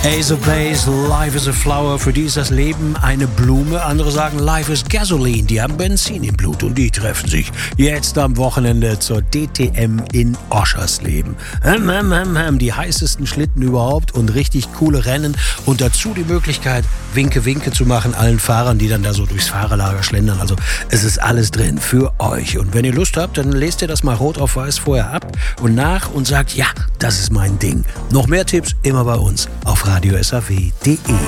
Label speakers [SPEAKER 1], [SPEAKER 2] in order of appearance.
[SPEAKER 1] Ace of Base, Life is a Flower. Für die ist das Leben eine Blume. Andere sagen, Life is Gasoline. Die haben Benzin im Blut und die treffen sich jetzt am Wochenende zur DTM in Oschersleben. Die heißesten Schlitten überhaupt und richtig coole Rennen. Und dazu die Möglichkeit, Winke zu machen allen Fahrern, die dann da so durchs Fahrerlager schlendern. Also es ist alles drin für euch. Und wenn ihr Lust habt, dann lest ihr das mal rot auf weiß vorher ab und nach und sagt, ja, das ist mein Ding. Noch mehr Tipps immer bei uns auf radiosaw.de.